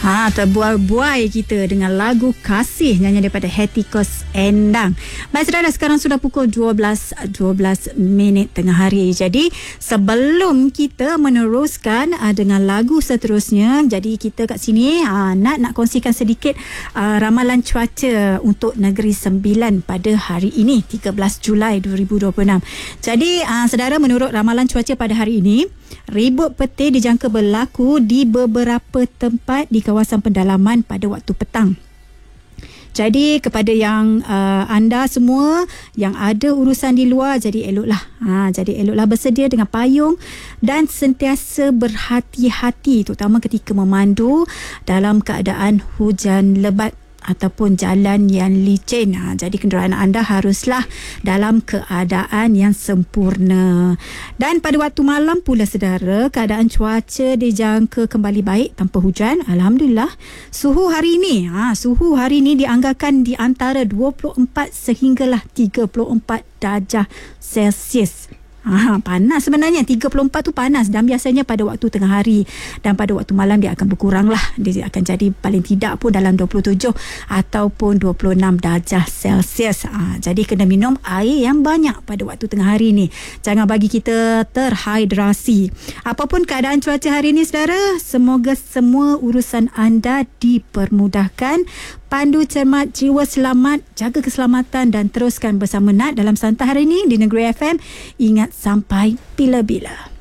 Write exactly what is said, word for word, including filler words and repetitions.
Ha, terbuai-buai kita dengan lagu Kasih nyanyian daripada Hetikos Endang. Baik saudara, sekarang sudah pukul dua belas minit tengah hari. Jadi sebelum kita meneruskan uh, dengan lagu seterusnya, jadi kita kat sini uh, nak nak kongsikan sedikit uh, ramalan cuaca untuk Negeri Sembilan pada hari ini tiga belas Julai dua ribu dua puluh enam. Jadi uh, saudara, menurut ramalan cuaca pada hari ini, ribut petir dijangka berlaku di beberapa tempat di kawasan pendalaman pada waktu petang. Jadi kepada yang uh, anda semua yang ada urusan di luar, jadi eloklah ha, jadi eloklah bersedia dengan payung dan sentiasa berhati-hati, terutama ketika memandu dalam keadaan hujan lebat ataupun jalan yang licin. Ha, jadi kenderaan anda haruslah dalam keadaan yang sempurna. Dan pada waktu malam pula saudara, keadaan cuaca dijangka kembali baik tanpa hujan. Alhamdulillah. Suhu hari ini, ha, suhu hari ini dianggarkan di antara dua puluh empat sehinggalah tiga puluh empat darjah Celsius. Ha, panas sebenarnya, tiga puluh empat tu panas, dan biasanya pada waktu tengah hari dan pada waktu malam dia akan berkurang lah. Dia akan jadi paling tidak pun dalam dua puluh tujuh ataupun dua puluh enam darjah Celsius. Ha, jadi kena minum air yang banyak pada waktu tengah hari ni. Jangan bagi kita terhidrasi. Apapun keadaan cuaca hari ni saudara, semoga semua urusan anda dipermudahkan. Pandu cermat, jiwa selamat, jaga keselamatan dan teruskan bersama Nat dalam Santai hari ini di Negeri F M. Ingat sampai bila-bila.